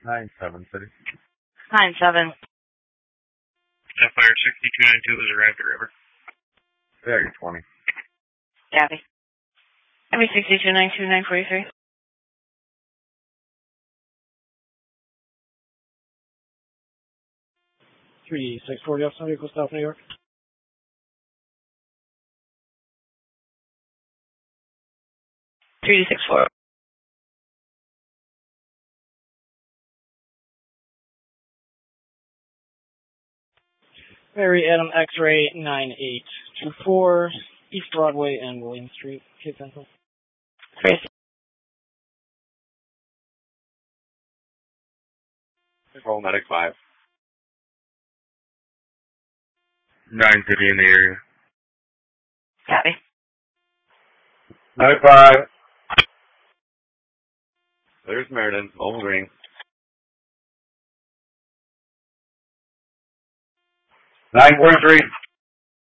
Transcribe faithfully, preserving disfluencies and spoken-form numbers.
Nine seven city. Nine seven. Sapphire sixty-two ninety-two has arrived at River. Very twenty. Copy. Every sixty-two ninety-two nine forty-three. three six forty off Vehicle South New York. three six four. Mary Adam X-Ray nine eight two four, East Broadway and William Street, Cape Pencil. Chris. Control Medic five. Nine city in the area. Copy. Medic five. There's Meriden, Old Green. Nine forty-three.